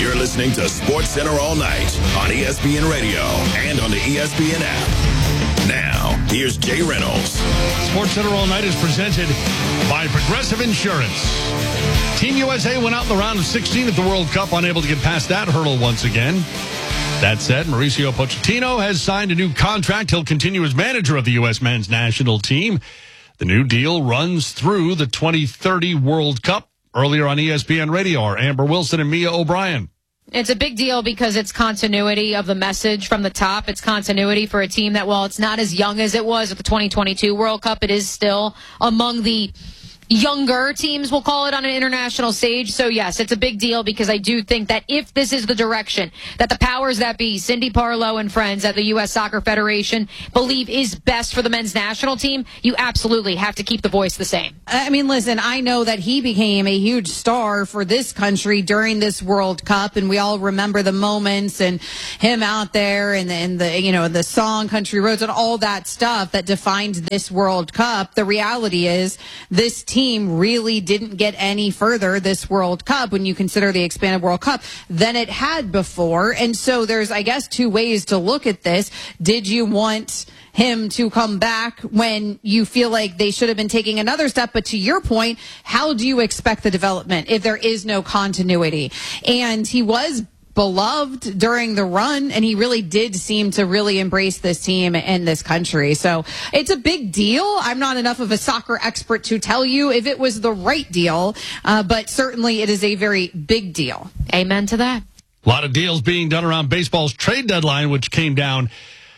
You're listening to SportsCenter All Night on ESPN Radio and on the ESPN app. Now, here's Jay Reynolds. SportsCenter All Night is presented by Progressive Insurance. Team USA went out in the round of 16 at the World Cup, unable to get past that hurdle once again. That said, Mauricio Pochettino has signed a new contract. He'll continue as manager of the U.S. men's national team. The new deal runs through the 2030 World Cup. Earlier on ESPN Radio are Amber Wilson and Mia O'Brien. It's a big deal because it's continuity of the message from the top. It's continuity for a team that, while it's not as young as it was at the 2022 World Cup, it is still among the younger teams, we'll call it, on an international stage. So, yes, it's a big deal because I do think that if this is the direction that the powers that be, Cindy Parlow and friends at the U.S. Soccer Federation, believe is best for the men's national team, you absolutely have to keep the voice the same. I mean, listen, I know that he became a huge star for this country during this World Cup, and we all remember the moments and him out there and the song Country Roads and all that stuff that defined this World Cup. The reality is this team really didn't get any further this World Cup when you consider the expanded World Cup than it had before. And so there's, I guess, two ways to look at this. Did you want him to come back when you feel like they should have been taking another step? But to your point, how do you expect the development if there is no continuity? And he was beloved during the run, and he really did seem to really embrace this team and this country. So it's a big deal. I'm not enough of a soccer expert to tell you if it was the right deal, but certainly it is a very big deal. Amen to that. A lot of deals being done around baseball's trade deadline, which came down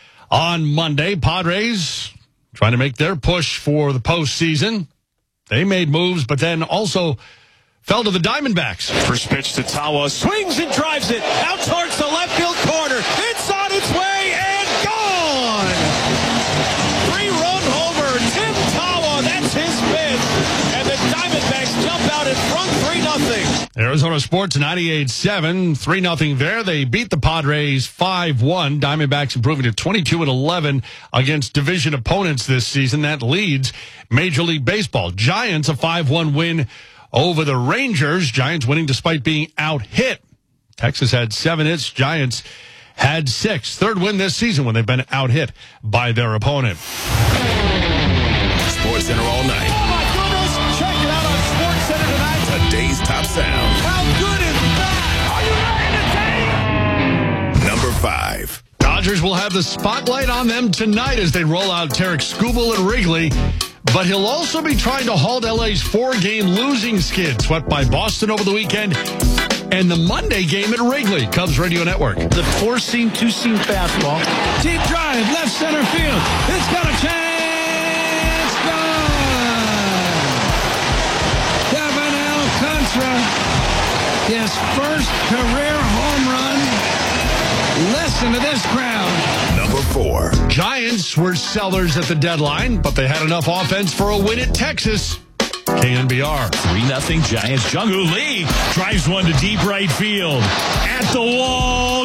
on Monday. Padres trying to make their push for the postseason. They made moves, but then also fell to the Diamondbacks. First pitch to Tawa. Swings and drives it out towards the left field corner. It's on its way and gone! 3-run homer. Tim Tawa, that's his fifth. And the Diamondbacks jump out in front 3-0. Arizona Sports 98-7, 3-0 there. They beat the Padres 5-1. Diamondbacks improving to 22-11 against division opponents this season. That leads Major League Baseball. Giants a 5-1 win over the Rangers. Giants winning despite being out-hit. Texas had 7 hits. Giants had 6. Third win this season when they've been out-hit by their opponent. SportsCenter All Night. Oh, my goodness. Check it out on SportsCenter tonight. Today's top sound. How good is that? Are you ready to take? Number 5. Dodgers will have the spotlight on them tonight as they roll out Tarek Skubal at Wrigley. But he'll also be trying to halt LA's 4-game losing skid, swept by Boston over the weekend, and the Monday game at Wrigley. Cubs Radio Network. The 4-seam, 2-seam fastball. Deep drive, left center field. It's got a chance. Gone. Kevin Alcantara, his first career home run. Listen to this crowd. Number 4. Giants were sellers at the deadline, but they had enough offense for a win at Texas. KNBR. 3-0 Giants. Jung-Hoo Lee drives one to deep right field. At the wall.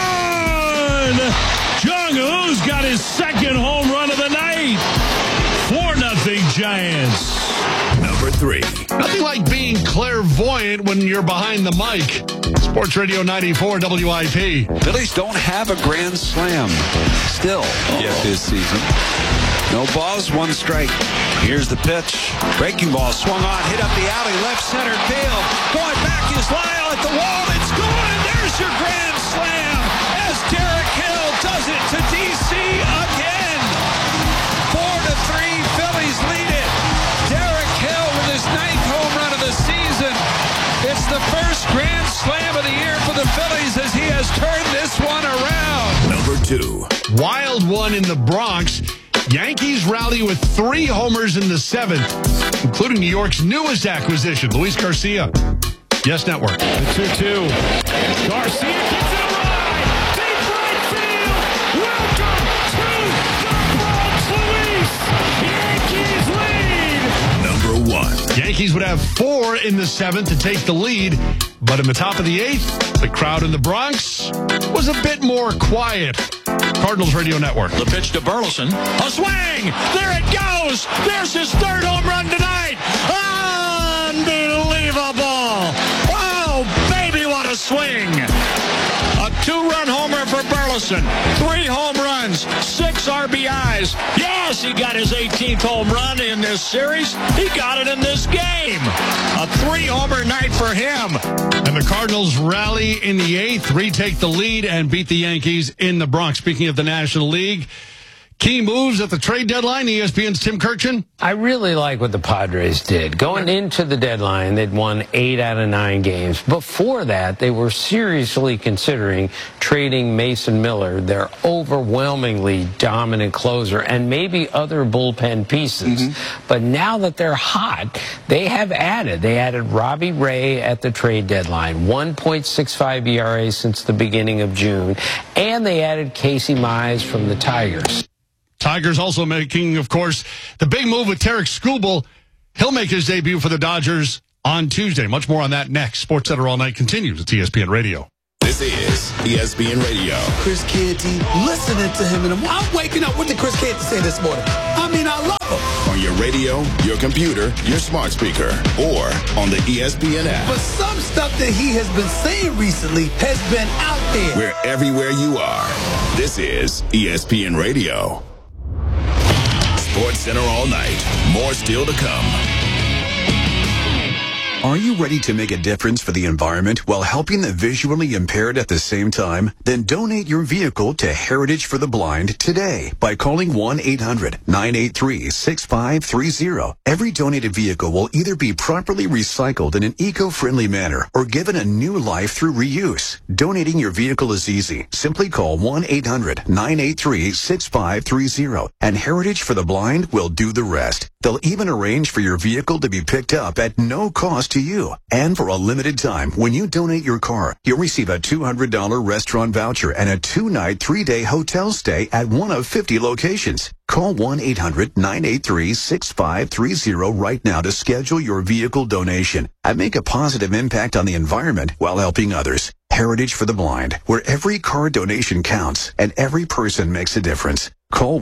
Gone! Jung-Hoo's got his second home run of the night. 4-0 Giants. Number 3. Nothing like being clairvoyant when you're behind the mic. Sports Radio 94 WIP. Phillies don't have a grand slam still yet this season. No balls, 1 strike. Here's the pitch. Breaking ball swung on, hit up the alley, left center field. Going back is Lyle at the wall. It's gone. There's your grand slam as Derek Hill does it to DC again. 4-3, Phillies lead it. Derek Hill with his 9th home run of the season. It's the first grand slam of the year for the Phillies as he has turned this one around. Number 2. Wild one in the Bronx. Yankees rally with 3 homers in the 7th, including New York's newest acquisition, Luis Garcia. Yes Network. The 2-2. Garcia gets it alive. Deep right field. Welcome to the Bronx, Luis. Yankees lead. Number 1. Yankees would have 4 in the 7th to take the lead, but in the top of the 8th, the crowd in the Bronx was a bit more quiet. Cardinals Radio Network. The pitch to Burleson. A swing! There it goes! There's his 3rd home run tonight! Unbelievable! Oh, baby, what a swing. A 2-run homer for Burleson. 3 home runs, 6 RBIs. Yes, he got his 18th home run in this series. He got it in this game. A 3-homer night for him. And the Cardinals rally in the 8th, retake the lead, and beat the Yankees in the Bronx. Speaking of the National League, key moves at the trade deadline. ESPN's Tim Kirchin. I really like what the Padres did. Going into the deadline, they'd won 8 out of 9 games. Before that, they were seriously considering trading Mason Miller, their overwhelmingly dominant closer, and maybe other bullpen pieces. But now that they're hot, they have added. They added Robbie Ray at the trade deadline, 1.65 ERA since the beginning of June, and they added Casey Mize from the Tigers. Tigers also making, of course, the big move with Tarek Skubal. He'll make his debut for the Dodgers on Tuesday. Much more on that next. Sports Center All Night continues. It's ESPN Radio. This is ESPN Radio. Chris Canty, listening to him, and I'm waking up. What did Chris Canty say this morning? I mean, I love him. On your radio, your computer, your smart speaker, or on the ESPN app. But some stuff that he has been saying recently has been out there. We're everywhere you are. This is ESPN Radio. Sports Center All Night. More still to come. Are you ready to make a difference for the environment while helping the visually impaired at the same time? Then donate your vehicle to Heritage for the Blind today by calling 1-800-983-6530. Every donated vehicle will either be properly recycled in an eco-friendly manner or given a new life through reuse. Donating your vehicle is easy. Simply call 1-800-983-6530 and Heritage for the Blind will do the rest. They'll even arrange for your vehicle to be picked up at no cost to you. And for a limited time, when you donate your car, you'll receive a $200 restaurant voucher and a 2-night, 3-day hotel stay at one of 50 locations. Call 1-800-983-6530 right now to schedule your vehicle donation and make a positive impact on the environment while helping others. Heritage for the Blind, where every car donation counts and every person makes a difference. Call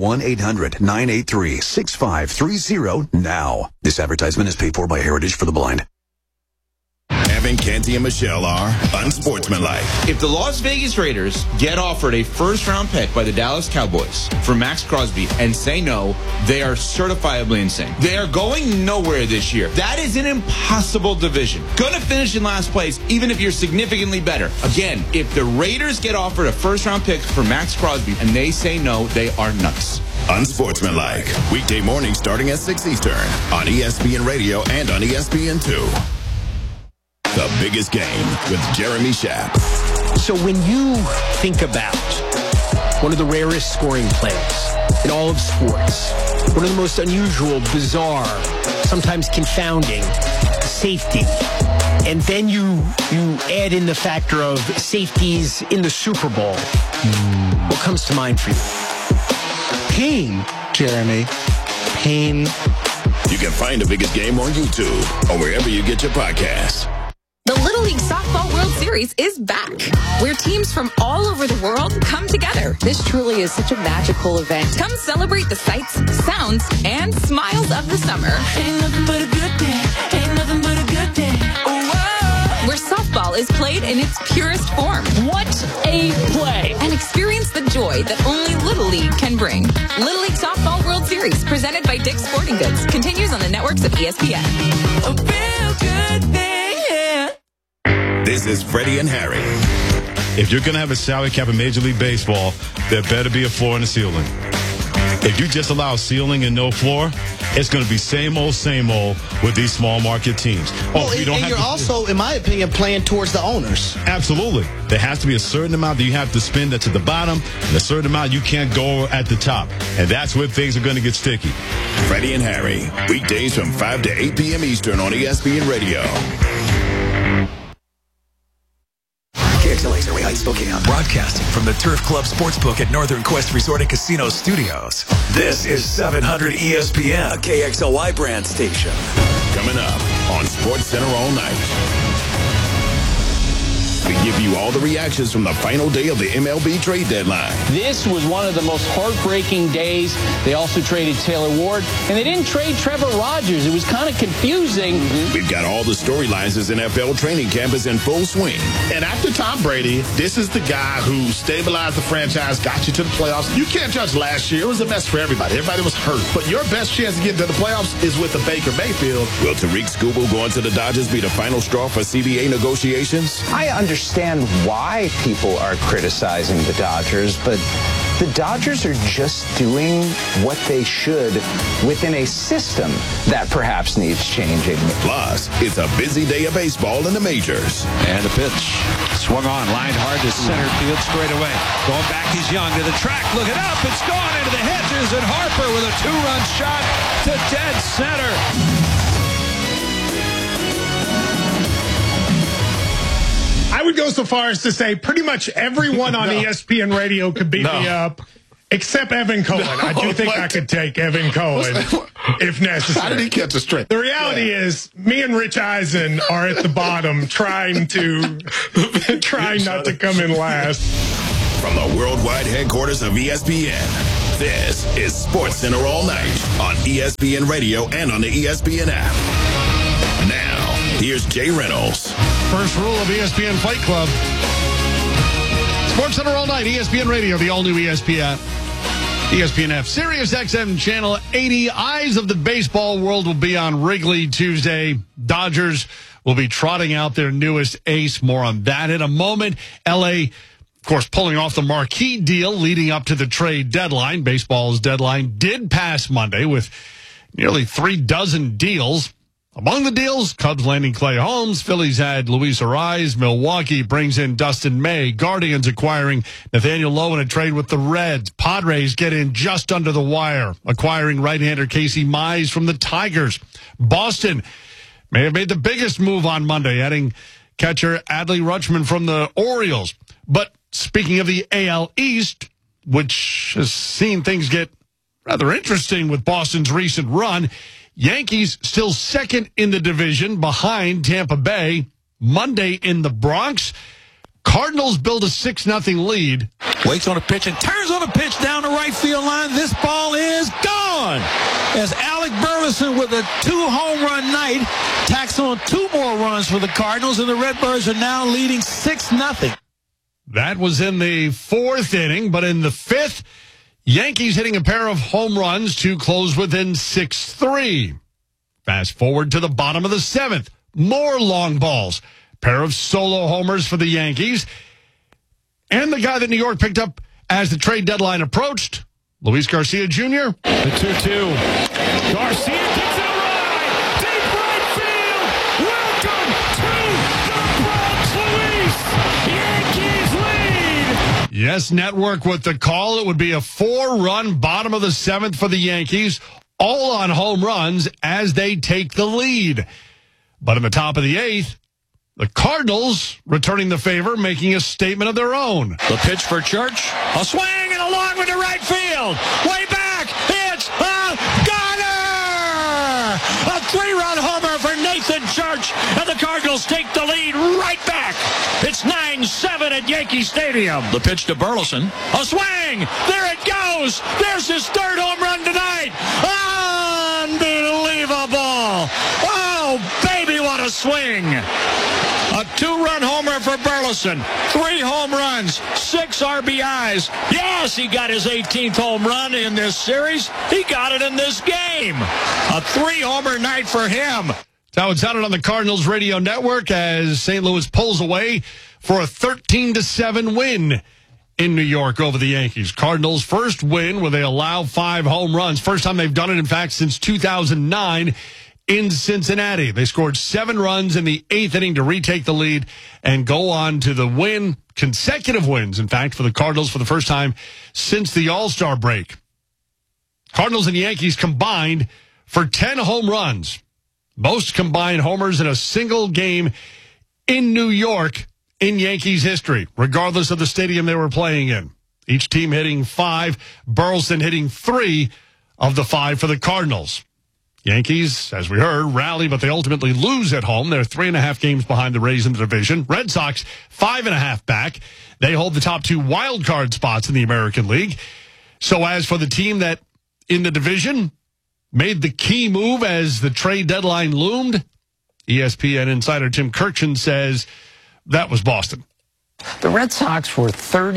1-800-983-6530 now. This advertisement is paid for by Heritage for the Blind. Evan, Canty, and Michelle are unsportsmanlike. If the Las Vegas Raiders get offered a first-round pick by the Dallas Cowboys for Max Crosby and say no, they are certifiably insane. They are going nowhere this year. That is an impossible division. Gonna finish in last place, even if you're significantly better. Again, if the Raiders get offered a first-round pick for Max Crosby and they say no, they are nuts. Unsportsmanlike. Weekday mornings starting at 6 Eastern on ESPN Radio and on ESPN2. The Biggest Game with Jeremy Schaap. So when you think about one of the rarest scoring plays in all of sports, one of the most unusual, bizarre, sometimes confounding, safety, and then you add in the factor of safeties in the Super Bowl, what comes to mind for you? Pain, Jeremy. Pain. You can find The Biggest Game on YouTube or wherever you get your podcasts. The Little League Softball World Series is back, where teams from all over the world come together. This truly is such a magical event. Come celebrate the sights, sounds, and smiles of the summer. Ain't nothing but a good day. Ain't nothing but a good day. Whoa! Where softball is played in its purest form. What a play! And experience the joy that only Little League can bring. Little League Softball World Series, presented by Dick's Sporting Goods, continues on the networks of ESPN. A real good thing. This is Freddie and Harry. If you're going to have a salary cap in Major League Baseball, there better be a floor and a ceiling. If you just allow ceiling and no floor, it's going to be same old with these small market teams. You're also, in my opinion, playing towards the owners. Absolutely. There has to be a certain amount that you have to spend that's at the bottom and a certain amount you can't go at the top. And that's where things are going to get sticky. Freddie and Harry, weekdays from 5 to 8 p.m. Eastern on ESPN Radio. KXLA Heights, Spokane. Broadcasting from the Turf Club Sportsbook at Northern Quest Resort and Casino Studios. This is 700 ESPN, a KXLY brand station. Coming up on Sports Center All Night. We give give you all the reactions from the final day of the MLB trade deadline. This was one of the most heartbreaking days. They also traded Taylor Ward, and they didn't trade Trevor Rogers. It was kind of confusing. We've got all the storylines as NFL training camp is in full swing. And after Tom Brady, this is the guy who stabilized the franchise, got you to the playoffs. You can't judge last year. It was a mess for everybody. Everybody was hurt. But your best chance to get into the playoffs is with the Baker Mayfield. Will Tariq Skubal going to the Dodgers be the final straw for CBA negotiations? I understand why people are criticizing the Dodgers, but the Dodgers are just doing what they should within a system that perhaps needs changing. Plus, it's a busy day of baseball in the majors. And the pitch swung on, lined hard to center field straight away. Going back, he's young to the track. Look it up. It's gone into the hedges, and Harper with a 2-run shot to dead center. I would go so far as to say pretty much everyone on ESPN Radio could beat me up, except Evan Cohen. I do think I could take Evan Cohen if necessary. How did he catch a straight? The reality is, me and Rich Eisen are at the bottom trying not to come in last. From the worldwide headquarters of ESPN, this is Sports Center All Night on ESPN Radio and on the ESPN app. Now, here's Jay Reynolds. First rule of ESPN Fight Club. Sports Center All Night, ESPN Radio, the all-new ESPN. ESPN F, Sirius XM Channel 80. Eyes of the baseball world will be on Wrigley Tuesday. Dodgers will be trotting out their newest ace. More on that in a moment. L.A., of course, pulling off the marquee deal leading up to the trade deadline. Baseball's deadline did pass Monday with nearly 36 deals. Among the deals, Cubs landing Clay Holmes, Phillies had Luis Ariz, Milwaukee brings in Dustin May, Guardians acquiring Nathaniel Lowe in a trade with the Reds, Padres get in just under the wire, acquiring right-hander Casey Mize from the Tigers. Boston may have made the biggest move on Monday, adding catcher Adley Rutschman from the Orioles. But speaking of the AL East, which has seen things get rather interesting with Boston's recent run, Yankees still second in the division behind Tampa Bay. Monday in the Bronx, Cardinals build a 6-0 lead. Waits on a pitch and turns on a pitch down the right field line. This ball is gone. As Alec Burleson with a 2-home run night tacks on 2 more runs for the Cardinals, and the Redbirds are now leading 6-0. That was in the 4th inning, but in the 5th, Yankees hitting a pair of home runs to close within 6-3. Fast forward to the bottom of the 7th. More long balls. Pair of solo homers for the Yankees. And the guy that New York picked up as the trade deadline approached, Luis Garcia Jr. The 2-2. Garcia gets it right. Deep right field. Welcome to the Bronx, Luis. Yankees lead. Yes, Network with the call. It would be a 4-run bottom of the 7th for the Yankees, all on home runs as they take the lead. But in the top of the 8th, the Cardinals returning the favor, making a statement of their own. The pitch for Church. A swing and along with the right field. Way back. It's a gunner. A 3-run homer for Nathan Church. And the Cardinals take the lead right back. It's 9-7 at Yankee Stadium. The pitch to Burleson. A swing. There it goes. There's his 3rd home run tonight. Unbelievable. Oh, baby, what a swing. A 2-run homer for Burleson. 3 home runs, 6 RBIs. Yes, he got his 18th home run in this series. He got it in this game. A 3-homer night for him. That's how it sounded on the Cardinals radio network as St. Louis pulls away for a 13-7 win in New York over the Yankees. Cardinals' first win where they allow 5 home runs. First time they've done it, in fact, since 2009 in Cincinnati. They scored 7 runs in the 8th inning to retake the lead and go on to the win. Consecutive wins, in fact, for the Cardinals for the first time since the All-Star break. Cardinals and Yankees combined for 10 home runs. Most combined homers in a single game in New York in Yankees history, regardless of the stadium they were playing in. Each team hitting 5, Burleson hitting 3 of the 5 for the Cardinals. Yankees, as we heard, rally, but they ultimately lose at home. They're 3.5 games behind the Rays in the division. Red Sox, 5.5 back. They hold the top 2 wild card spots in the American League. So as for the team that in the division made the key move as the trade deadline loomed, ESPN insider Tim Kurkjian says that was Boston. The Red Sox were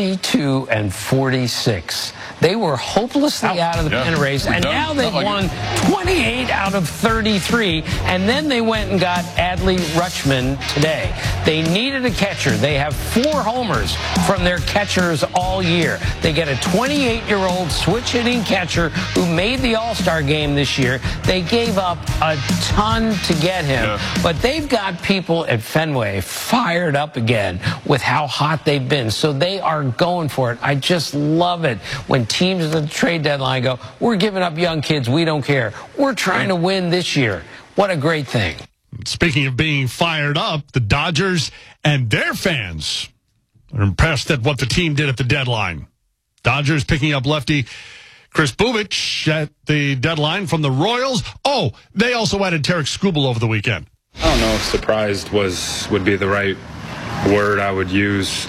32-46. They were hopelessly out of the pennant race, and now they've won 28 out of 33, and then they went and got Adley Rutschman today. They needed a catcher. They have 4 homers from their catchers all year. They get a 28-year-old switch-hitting catcher who made the All-Star game this year. They gave up a ton to get him, but they've got people at Fenway fired up again with how hot they've been. So they are going for it. I just love it when teams at the trade deadline go, we're giving up young kids. We don't care. We're trying to win this year. What a great thing. Speaking of being fired up, the Dodgers and their fans are impressed at what the team did at the deadline. Dodgers picking up lefty Chris Bubich at the deadline from the Royals. Oh, they also added Tarek Skubal over the weekend. I don't know if surprised would be the right word I would use.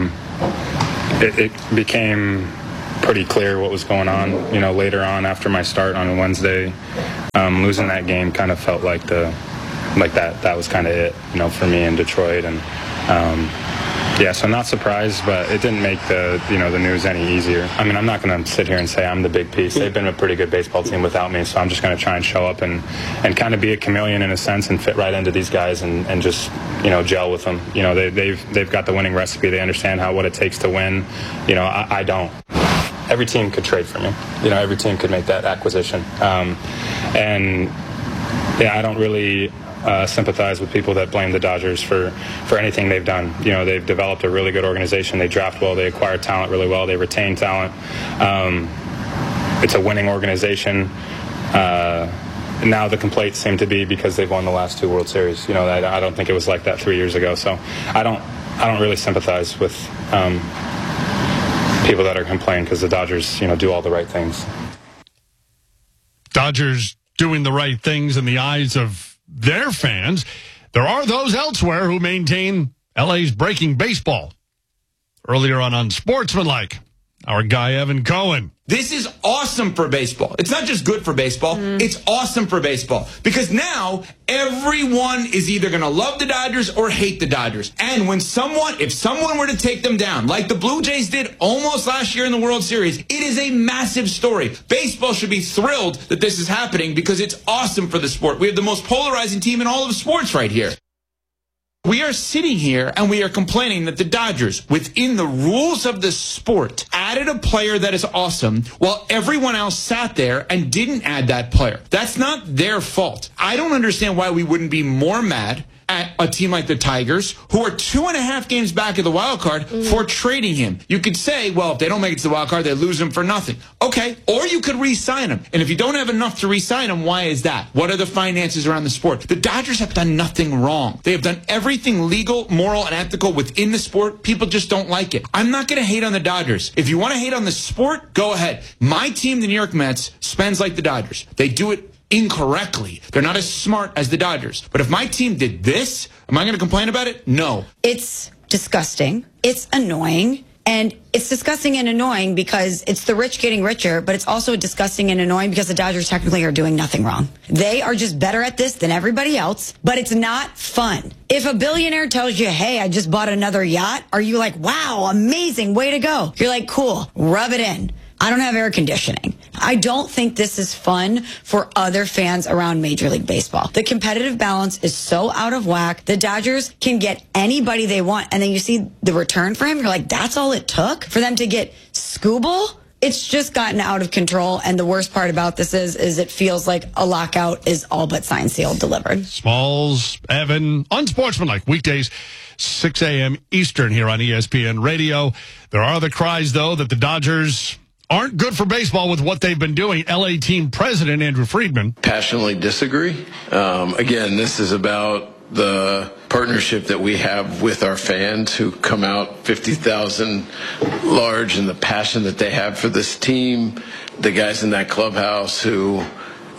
It became pretty clear what was going on, later on after my start on Wednesday. Losing that game kind of felt like that was kind of it, for me in Detroit. And so I'm not surprised, but it didn't make the news any easier. I mean, I'm not going to sit here and say I'm the big piece. They've been a pretty good baseball team without me, so I'm just going to try and show up and kind of be a chameleon in a sense and fit right into these guys and just gel with them. They've got the winning recipe. They understand what it takes to win. I don't. Every team could trade for me. Every team could make that acquisition. I don't really sympathize with people that blame the Dodgers for anything they've done. They've developed a really good organization. They draft well. They acquire talent really well. They retain talent. It's a winning organization. Now the complaints seem to be because they've won the last 2 World Series. I don't think it was like that 3 years ago. So I don't really sympathize with people that are complaining because the Dodgers, do all the right things. Dodgers doing the right things in the eyes of their fans. There are those elsewhere who maintain LA's breaking baseball. Earlier on Unsportsmanlike, our guy Evan Cohen. This is awesome for baseball. It's not just good for baseball. It's awesome for baseball because now everyone is either going to love the Dodgers or hate the Dodgers. And if someone were to take them down, like the Blue Jays did almost last year in the World Series, it is a massive story. Baseball should be thrilled that this is happening because it's awesome for the sport. We have the most polarizing team in all of sports right here. We are sitting here and we are complaining that the Dodgers, within the rules of the sport, added a player that is awesome while everyone else sat there and didn't add that player. That's not their fault. I don't understand why we wouldn't be more mad at a team like the Tigers, who are 2.5 games back of the wild card, for trading him. You could say, well, if they don't make it to the wild card, they lose him for nothing. Okay, or you could re-sign him. And if you don't have enough to re-sign him, why is that? What are the finances around the sport? The Dodgers have done nothing wrong. They have done everything legal, moral, and ethical within the sport. People just don't like it. I'm not going to hate on the Dodgers. If you want to hate on the sport, go ahead. My team, the New York Mets, spends like the Dodgers. They do it incorrectly. They're not as smart as the Dodgers. But if my team did this, am I going to complain about it? No. It's disgusting. It's annoying. And it's disgusting and annoying because it's the rich getting richer, but it's also disgusting and annoying because the Dodgers technically are doing nothing wrong. They are just better at this than everybody else, but it's not fun. If a billionaire tells you, hey, I just bought another yacht, are you like, wow, amazing, way to go? You're like, cool, rub it in. I don't have air conditioning. I don't think this is fun for other fans around Major League Baseball. The competitive balance is so out of whack. The Dodgers can get anybody they want. And then you see the return for him. You're like, that's all it took for them to get Skubal? It's just gotten out of control. And the worst part about this is it feels like a lockout is all but signed, sealed, delivered. Smalls, Evan, Unsportsmanlike, weekdays, 6 a.m. Eastern here on ESPN Radio. There are the cries, though, that the Dodgers aren't good for baseball with what they've been doing. LA team president Andrew Friedman. Passionately disagree. Again, this is about the partnership that we have with our fans who come out 50,000 large and the passion that they have for this team, the guys in that clubhouse who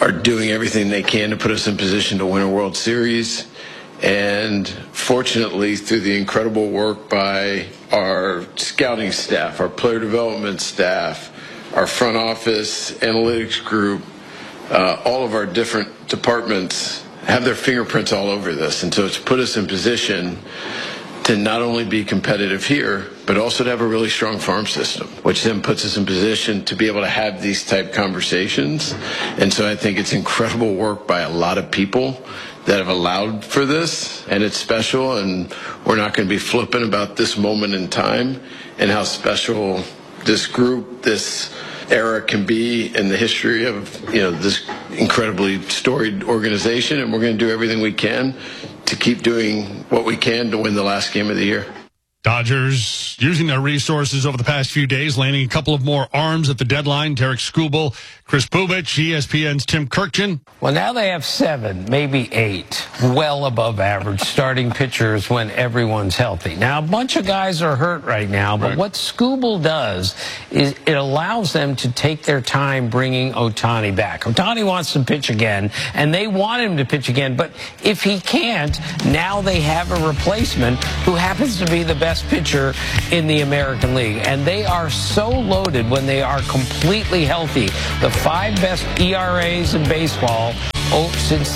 are doing everything they can to put us in position to win a World Series. And fortunately, through the incredible work by our scouting staff, our player development staff, our front office analytics group, all of our different departments have their fingerprints all over this. And so it's put us in position to not only be competitive here, but also to have a really strong farm system, which then puts us in position to be able to have these type conversations. And so I think it's incredible work by a lot of people that have allowed for this, and it's special, and we're not going to be flippant about this moment in time and how special this group, this era can be in the history of, you know, this incredibly storied organization, and we're going to do everything we can to keep doing what we can to win the last game of the year. Dodgers using their resources over the past few days, landing a couple of more arms at the deadline. Derek Skubal, Chris Bubich, ESPN's Tim Kirkjian. Well, now they have 7, maybe 8, well above average starting pitchers when everyone's healthy. Now, a bunch of guys are hurt right now, but what Skubal does is it allows them to take their time bringing Ohtani back. Ohtani wants to pitch again, and they want him to pitch again, but if he can't, now they have a replacement who happens to be the best pitcher in the American League, and they are so loaded when they are completely healthy. The 5 best ERAs in baseball since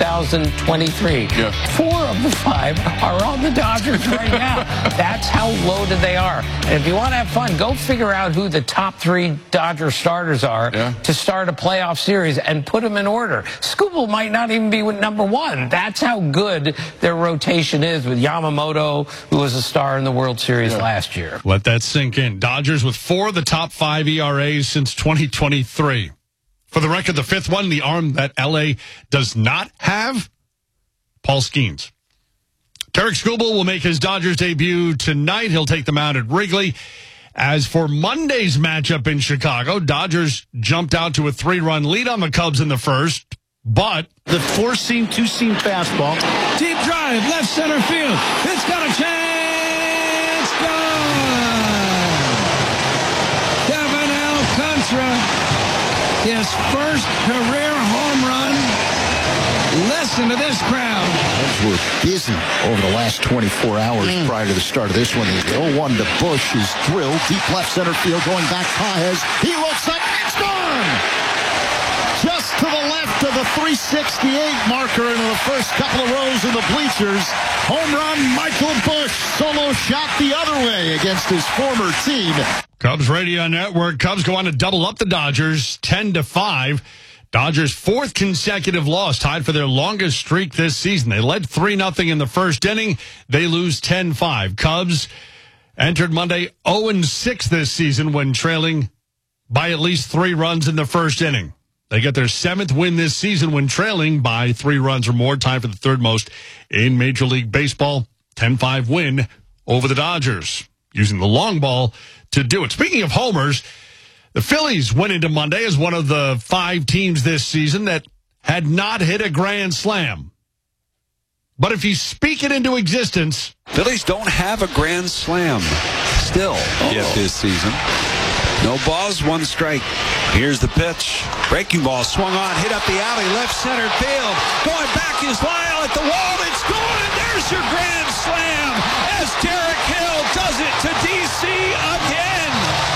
2023. 4 of the 5 are on the Dodgers right now. That's how loaded they are. And if you want to have fun, go figure out who the top 3 Dodger starters are to start a playoff series and put them in order. Skubal might not even be with number 1. That's how good their rotation is with Yamamoto, who was a star in the World Series last year. Let that sink in. Dodgers with 4 of the top 5 ERAs since 2023. For the record, the 5th one, the arm that L.A. does not have, Paul Skeens. Derek Skubal will make his Dodgers debut tonight. He'll take the mound at Wrigley. As for Monday's matchup in Chicago, Dodgers jumped out to a 3-run lead on the Cubs in the first, but the 4-seam, 2-seam fastball. Deep drive, left center field. It's got a chance. Gone. Kevin Alcantara. His first career home run. Listen to this crowd. Cubs were busy over the last 24 hours prior to the start of this one. The 0-1 to Bush is drilled. Deep left center field going back. Paez. He looks up. It's gone. Just to the left of the 368 marker into the first couple of rows in the bleachers. Home run, Michael Bush. Solo shot the other way against his former team. Cubs Radio Network. Cubs go on to double up the Dodgers 10-5. Dodgers' 4th consecutive loss, tied for their longest streak this season. They led 3-0 in the first inning. They lose 10-5. Cubs entered Monday 0-6 this season when trailing by at least 3 runs in the first inning. They get their 7th win this season when trailing by 3 runs or more, tied for the 3rd most in Major League Baseball. 10-5 win over the Dodgers, using the long ball to do it. Speaking of homers, the Phillies went into Monday as one of the 5 teams this season that had not hit a grand slam. But if you speak it into existence... Phillies don't have a grand slam still yet this season. No balls, 1 strike. Here's the pitch. Breaking ball swung on, hit up the alley, left center field. Going back is Lyle at the wall. It's gone, and there's your grand slam as Derek Hill does it to D.C. again.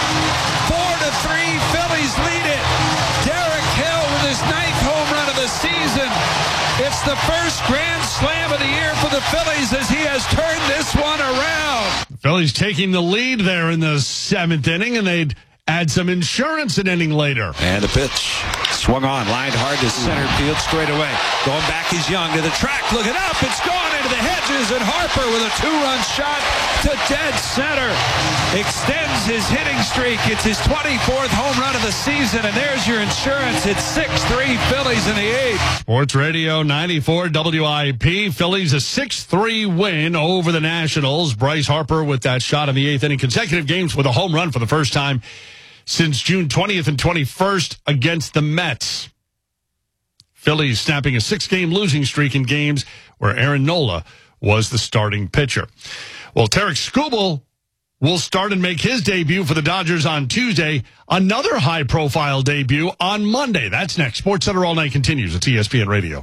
4-3, Phillies lead it. Derek Hill with his 9th home run of the season. It's the first grand slam of the year for the Phillies as he has turned this one around. The Phillies taking the lead there in the 7th inning, and they'd add some insurance an inning later. And a pitch. Swung on, lined hard to center field straight away. Going back is Young to the track. Looking up, it's gone into the hedges, and Harper with a 2-run shot to dead center. Extends his hitting streak. It's his 24th home run of the season, and there's your insurance. It's 6-3 Phillies in the 8th. Sports Radio 94 WIP. Phillies a 6-3 win over the Nationals. Bryce Harper with that shot in the 8th inning. Consecutive games with a home run for the first time since June 20th and 21st against the Mets. Phillies snapping a 6-game losing streak in games where Aaron Nola was the starting pitcher. Well, Derek Skubal will start and make his debut for the Dodgers on Tuesday. Another high-profile debut on Monday. That's next. SportsCenter All Night continues at ESPN Radio.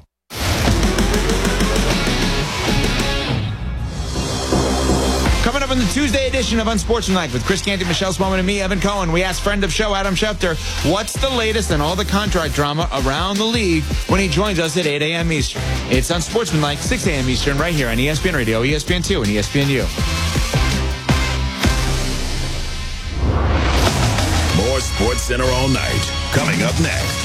Coming up on the Tuesday edition of Unsportsmanlike with Chris Canty, Michelle Smallman, and me, Evan Cohen, we asked friend of show Adam Schefter what's the latest on all the contract drama around the league when he joins us at 8 a.m. Eastern. It's Unsportsmanlike, 6 a.m. Eastern, right here on ESPN Radio, ESPN2, and ESPNU. More SportsCenter All Night coming up next.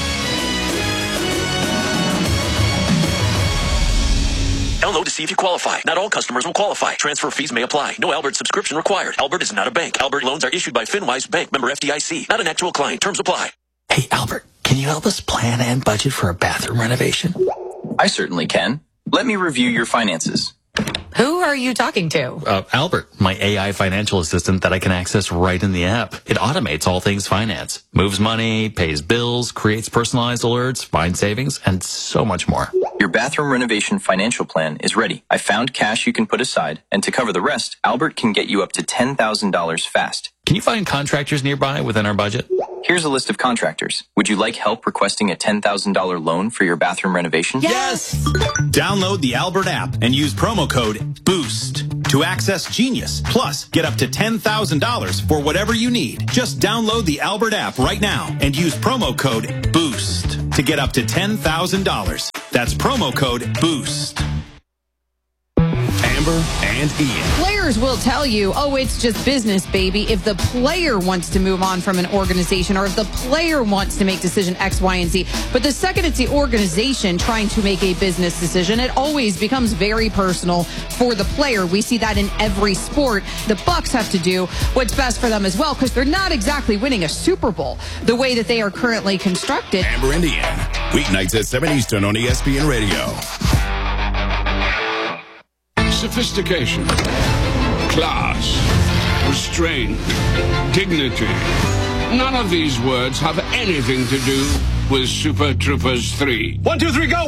Download to see if you qualify. Not all customers will qualify. Transfer fees may apply. No Albert subscription required. Albert is not a bank. Albert loans are issued by FinWise Bank, member FDIC. Not an actual client. Terms apply. Hey, Albert, can you help us plan and budget for a bathroom renovation? I certainly can. Let me review your finances. Who are you talking to? Albert, my AI financial assistant that I can access right in the app. It automates all things finance, moves money, pays bills, creates personalized alerts, finds savings, and so much more. Your bathroom renovation financial plan is ready. I found cash you can put aside, and to cover the rest, Albert can get you up to $10,000 fast. Can you find contractors nearby within our budget? Here's a list of contractors. Would you like help requesting a $10,000 loan for your bathroom renovation? Yes! Download the Albert app and use promo code BOOST to access Genius. Plus, get up to $10,000 for whatever you need. Just download the Albert app right now and use promo code BOOST to get up to $10,000. That's promo code BOOST. Amber and Ian. Players will tell you, oh, it's just business, baby. If the player wants to move on from an organization or if the player wants to make decision X, Y, and Z. But the second it's the organization trying to make a business decision, it always becomes very personal for the player. We see that in every sport. The Bucks have to do what's best for them as well because they're not exactly winning a Super Bowl the way that they are currently constructed. Amber and Ian. Weeknights at 7 Eastern on ESPN Radio. Sophistication, class, restraint, dignity. None of these words have anything to do with Super Troopers 3. 1, 2, 3, go!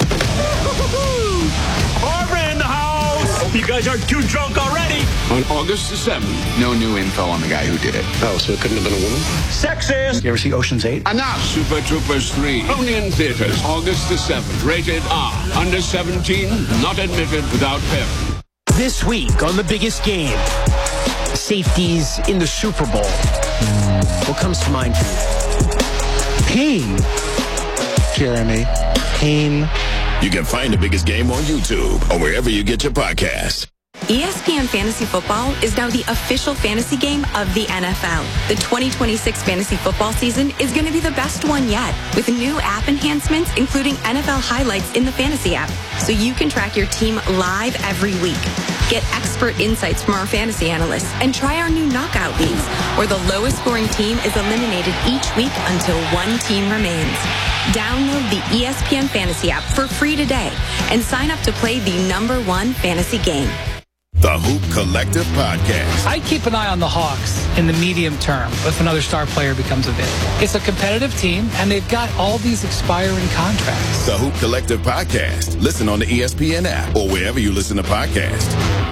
Barbara in the house! Hope you guys aren't too drunk already. On August the 7th. No new info on the guy who did it. Oh, so it couldn't have been a woman? Sexist! You ever see Ocean's 8? Enough! Super Troopers 3. Only in theaters. August the 7th. Rated R. Under 17. Not admitted without parent. This week on the biggest game, safeties in the Super Bowl. What comes to mind for you? Pain. Jeremy. Pain. You can find the biggest game on YouTube or wherever you get your podcast. ESPN Fantasy Football is now the official fantasy game of the NFL. The 2026 fantasy football season is going to be the best one yet, with new app enhancements, including NFL highlights in the fantasy app, so you can track your team live every week. Get expert insights from our fantasy analysts and try our new knockout leagues, where the lowest scoring team is eliminated each week until one team remains. Download the ESPN Fantasy app for free today and sign up to play the #1 fantasy game. The Hoop Collective Podcast. I keep an eye on the Hawks in the medium term if another star player becomes available. It's a competitive team, and they've got all these expiring contracts. The Hoop Collective Podcast. Listen on the ESPN app or wherever you listen to podcasts.